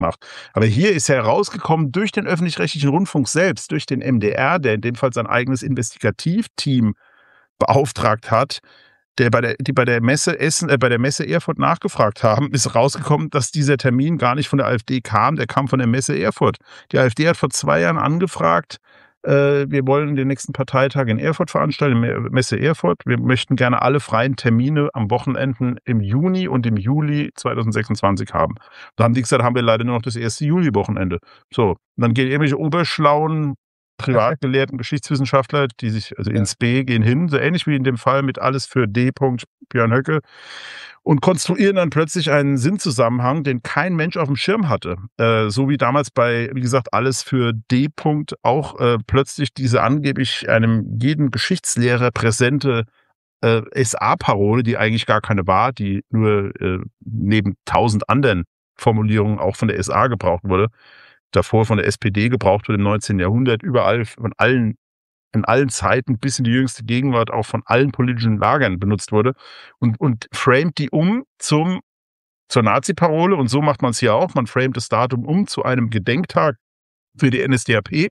macht. Aber hier ist herausgekommen durch den öffentlich-rechtlichen Rundfunk selbst, durch den MDR, der in dem Fall sein eigenes Investigativteam beauftragt hat, die bei der Messe Essen, bei der Messe Erfurt nachgefragt haben, ist rausgekommen, dass dieser Termin gar nicht von der AfD kam, der kam von der Messe Erfurt. Die AfD hat vor 2 Jahren angefragt, wir wollen den nächsten Parteitag in Erfurt veranstalten, Messe Erfurt. Wir möchten gerne alle freien Termine am Wochenenden im Juni und im Juli 2026 haben. Da haben die gesagt, haben wir leider nur noch das erste Juli-Wochenende. So, und dann gehen irgendwelche oberschlauen, privat gelehrten Geschichtswissenschaftler, die sich, also ins B gehen hin, so ähnlich wie in dem Fall mit Alles für D. Björn Höcke, und konstruieren dann plötzlich einen Sinnzusammenhang, den kein Mensch auf dem Schirm hatte. So wie damals bei, wie gesagt, Alles für D. auch plötzlich diese angeblich einem jeden Geschichtslehrer präsente SA-Parole, die eigentlich gar keine war, die nur neben 1000 anderen Formulierungen auch von der SA gebraucht wurde, davor von der SPD gebraucht wurde im 19. Jahrhundert, überall in allen Zeiten bis in die jüngste Gegenwart auch von allen politischen Lagern benutzt wurde und framet die zur Nazi-Parole, und so macht man es hier auch. Man framet das Datum zu einem Gedenktag für die NSDAP.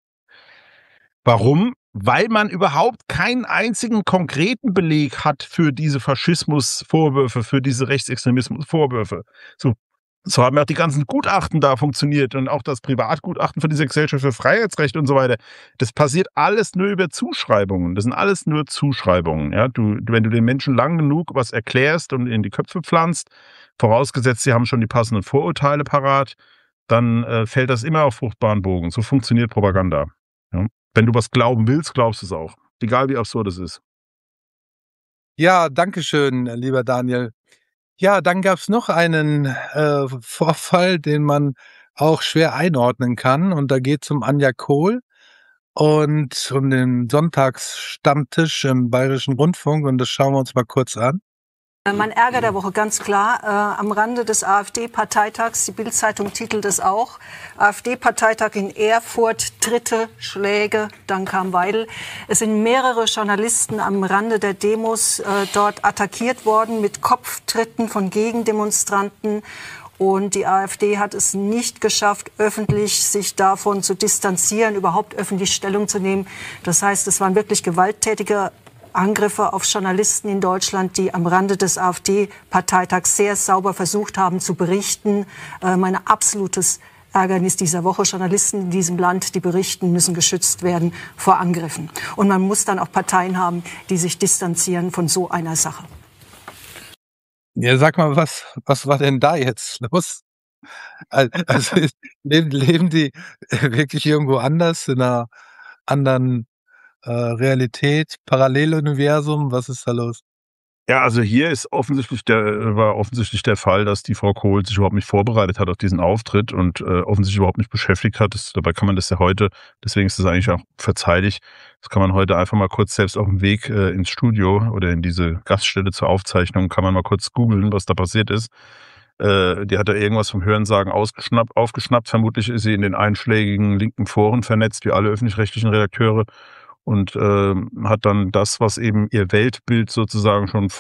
Warum? Weil man überhaupt keinen einzigen konkreten Beleg hat für diese Faschismusvorwürfe, für diese Rechtsextremismusvorwürfe. So haben auch die ganzen Gutachten da funktioniert und auch das Privatgutachten von dieser Gesellschaft für Freiheitsrechte und so weiter. Das passiert alles nur über Zuschreibungen. Das sind alles nur Zuschreibungen. Ja? Wenn du den Menschen lang genug was erklärst und in die Köpfe pflanzt, vorausgesetzt, sie haben schon die passenden Vorurteile parat, dann fällt das immer auf fruchtbaren Bogen. So funktioniert Propaganda. Ja? Wenn du was glauben willst, glaubst du es auch. Egal wie absurd es ist. Ja, danke schön, lieber Daniel. Ja, dann gab es noch einen Vorfall, den man auch schwer einordnen kann. Und da geht es um Anja Kohl und um den Sonntagsstammtisch im Bayerischen Rundfunk. Und das schauen wir uns mal kurz an. Mein Ärger der Woche, ganz klar, am Rande des AfD-Parteitags, die Bild-Zeitung titelt es auch, AfD-Parteitag in Erfurt, dritte Schläge, dann kam Weidel. Es sind mehrere Journalisten am Rande der Demos dort attackiert worden mit Kopftritten von Gegendemonstranten. Und die AfD hat es nicht geschafft, öffentlich sich davon zu distanzieren, überhaupt öffentlich Stellung zu nehmen. Das heißt, es waren wirklich gewalttätige Angriffe auf Journalisten in Deutschland, die am Rande des AfD-Parteitags sehr sauber versucht haben zu berichten. Mein absolutes Ärgernis dieser Woche. Journalisten in diesem Land, die berichten, müssen geschützt werden vor Angriffen. Und man muss dann auch Parteien haben, die sich distanzieren von so einer Sache. Ja, sag mal, was war denn da jetzt los? Also leben die wirklich irgendwo anders, in einer anderen Realität, Paralleluniversum, was ist da los? Ja, also hier war offensichtlich der Fall, dass die Frau Kohl sich überhaupt nicht vorbereitet hat auf diesen Auftritt und offensichtlich überhaupt nicht beschäftigt hat. Dabei kann man das ja heute, deswegen ist das eigentlich auch verzeihlich, das kann man heute einfach mal kurz selbst auf dem Weg ins Studio oder in diese Gaststelle zur Aufzeichnung, kann man mal kurz googeln, was da passiert ist. Die hat da irgendwas vom Hörensagen aufgeschnappt. Vermutlich ist sie in den einschlägigen linken Foren vernetzt, wie alle öffentlich-rechtlichen Redakteure. Und hat dann das, was eben ihr Weltbild sozusagen schon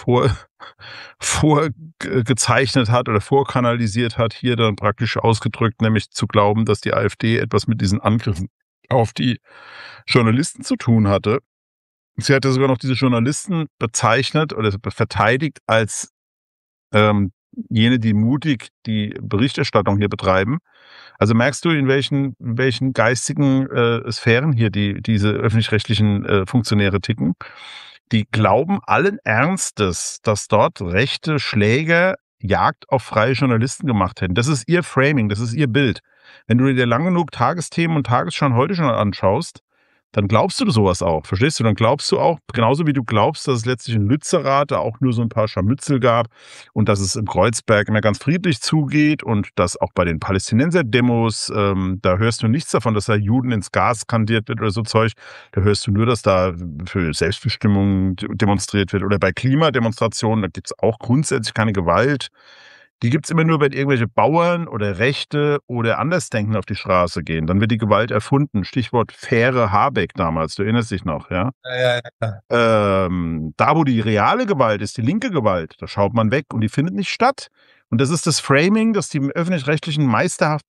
vorgezeichnet hat oder vorkanalisiert hat, hier dann praktisch ausgedrückt, nämlich zu glauben, dass die AfD etwas mit diesen Angriffen auf die Journalisten zu tun hatte. Sie hatte sogar noch diese Journalisten bezeichnet oder verteidigt als jene, die mutig die Berichterstattung hier betreiben. Also merkst du, in welchen geistigen Sphären hier diese öffentlich-rechtlichen Funktionäre ticken? Die glauben allen Ernstes, dass dort rechte Schläger Jagd auf freie Journalisten gemacht hätten. Das ist ihr Framing, das ist ihr Bild. Wenn du dir lang genug Tagesthemen und Tagesschau heute schon anschaust, dann glaubst du sowas auch, verstehst du? Dann glaubst du auch, genauso wie du glaubst, dass es letztlich in Lützerath da auch nur so ein paar Scharmützel gab und dass es im Kreuzberg immer ganz friedlich zugeht und dass auch bei den Palästinenser-Demos, da hörst du nichts davon, dass da Juden ins Gas kandiert wird oder so Zeug. Da hörst du nur, dass da für Selbstbestimmung demonstriert wird. Oder bei Klimademonstrationen, da gibt es auch grundsätzlich keine Gewalt. Die gibt's immer nur, wenn irgendwelche Bauern oder Rechte oder Andersdenken auf die Straße gehen. Dann wird die Gewalt erfunden. Stichwort Fähre Habeck damals, du erinnerst dich noch, ja? Ja. Da, wo die reale Gewalt ist, die linke Gewalt, da schaut man weg und die findet nicht statt. Und das ist das Framing, das die Öffentlich-Rechtlichen meisterhaft